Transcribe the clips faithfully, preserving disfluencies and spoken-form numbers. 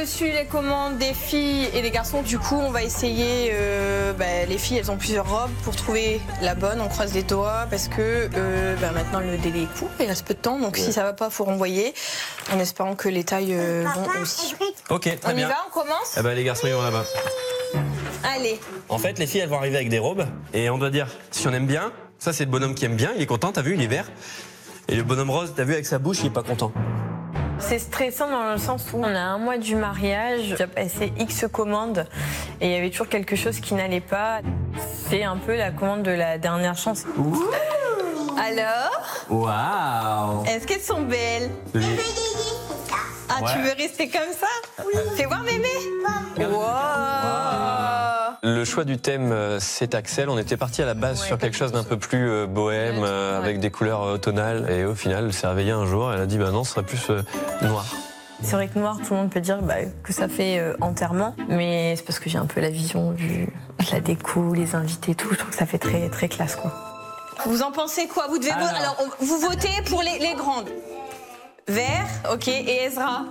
reçu les commandes des filles et des garçons. Du coup, on va essayer. Euh, bah, les filles, elles ont plusieurs robes pour trouver la bonne. On croise les doigts parce que euh, bah, maintenant le délai est court. Il reste peu de temps. Donc ouais. Si ça va pas, faut renvoyer. En espérant que les tailles euh, vont aussi. Ok, très on bien. On y va, on commence. Eh ben, les garçons, ils vont là-bas. Allez. En fait, les filles, elles vont arriver avec des robes. Et on doit dire si on aime bien. Ça, c'est le bonhomme qui aime bien. Il est content, t'as vu, il est vert. Et le bonhomme rose, t'as vu, avec sa bouche, il est pas content. C'est stressant dans le sens où on a un mois du mariage, j'ai passé X commandes et il y avait toujours quelque chose qui n'allait pas. C'est un peu la commande de la dernière chance. Ouh. Alors Waouh. Est-ce qu'elles sont belles? Oui. Ah, ouais. Tu veux rester comme ça? Oui. Fais voir mémé. Wow. Wow. Le choix du thème, c'est Axel. On était parti à la base ouais, sur quelque chose d'un peu plus euh, bohème, euh, avec des couleurs automnales. Et au final, elle s'est réveillée un jour, elle a dit bah non, ce serait plus euh, noir. C'est vrai que noir, tout le monde peut dire bah, que ça fait euh, enterrement, mais c'est parce que j'ai un peu la vision du, de la déco, les invités, tout. Je trouve que ça fait très, très classe, quoi. Vous en pensez quoi? Vous devez Alors, Alors on, vous votez pour les, les grandes. Vert, ok, et Ezra?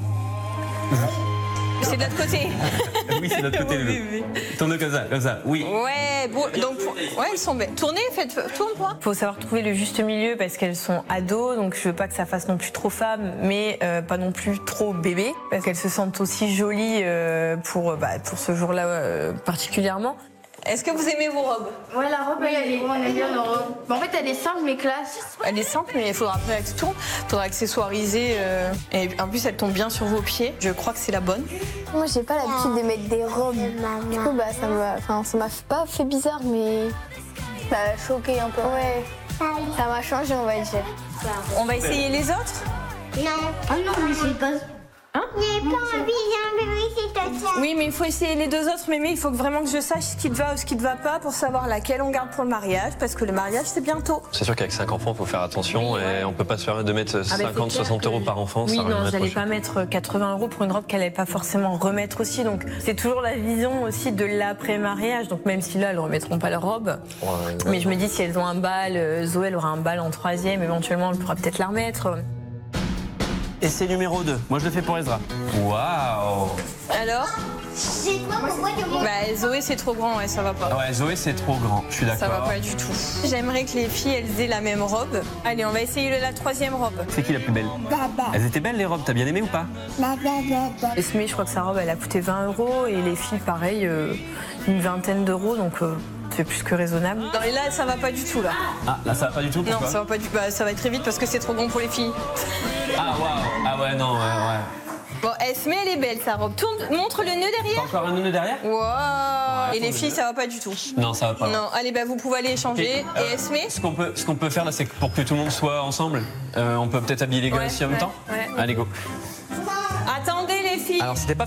C'est de l'autre côté. Oui, c'est de l'autre côté, Loulou. Tourne comme ça, comme ça, oui. Ouais, bon, donc, ouais, elles sont belles. Tournez, faites, tourne-toi. Il faut savoir trouver le juste milieu parce qu'elles sont ados, donc je veux pas que ça fasse non plus trop femme, mais euh, pas non plus trop bébé, parce qu'elles se sentent aussi jolies euh, pour, bah, pour ce jour-là euh, particulièrement. Est-ce que vous aimez vos robes? Ouais, la robe, elle est... on aime bien nos robes. En fait, elle est simple mais classe. Elle est simple, mais il faudra après qu'elle tourne. Il faudra accessoiriser. Euh... Et en plus, elle tombe bien sur vos pieds. Je crois que c'est la bonne. Moi, j'ai pas l'habitude de mettre des robes. Du coup, bah, ça m'a, enfin, ça m'a pas fait bizarre, mais ça m'a choqué un peu. Ouais. Ça m'a changé, on va dire. On va essayer les autres? Non. Ah non, mais c'est pas. Hein? J'ai pas envie d'un bébé, c'est ça. Oui, mais il faut essayer les deux autres, mais il faut vraiment que je sache ce qui te va ou ce qui te va pas pour savoir laquelle on garde pour le mariage, parce que le mariage, c'est bientôt. C'est sûr qu'avec cinq enfants, il faut faire attention oui, ouais. et on peut pas se permettre de mettre cinquante, soixante euros par enfant. Oui, ça non, j'allais pas mettre quatre-vingts euros pour une robe qu'elle allait pas forcément remettre aussi. Donc, c'est toujours la vision aussi de l'après-mariage. Donc, même si là, elles remettront pas leur robe. Ouais, ouais, mais je me dis, si elles ont un bal, Zoé, elle aura un bal en troisième, éventuellement, elle pourra peut-être la remettre. Et c'est numéro deux. Moi, je le fais pour Ezra. Waouh. Alors? C'est quoi? Pourquoi tu montes? Bah, Zoé, c'est trop grand, ouais, ça va pas. Ouais, Zoé, c'est trop grand. Je suis d'accord. Ça va pas du tout. J'aimerais que les filles, elles aient la même robe. Allez, on va essayer la troisième robe. C'est qui la plus belle? Baba. Elles étaient belles, les robes. T'as bien aimé ou pas? Baba, baba. Esme, je crois que sa robe, elle a coûté vingt euros. Et les filles, pareil, euh, une vingtaine d'euros. Donc, euh, c'est plus que raisonnable. Non, et là, ça va pas du tout, là. Ah, là, ça va pas du tout? Pourquoi? Non, ça va pas du tout. Bah, ça va très vite parce que c'est trop grand pour les filles. Ah, waouh. Ah, ouais, non, ouais, ouais. Bon, Esme, elle est belle, sa robe. Tourne, montre le nœud derrière. T'as encore un nœud derrière? Wow. Ouais, et les filles, ça va pas du tout. Non, ça va pas. Non, allez, bah, vous pouvez aller échanger. Et, euh, et Esme? Ce qu'on peut, ce qu'on peut faire, là, c'est que pour que tout le monde soit ensemble, euh, on peut peut-être habiller les gars ouais, aussi en ouais, même temps? Ouais. Allez, go. Attendez, les filles. Alors, c'était pas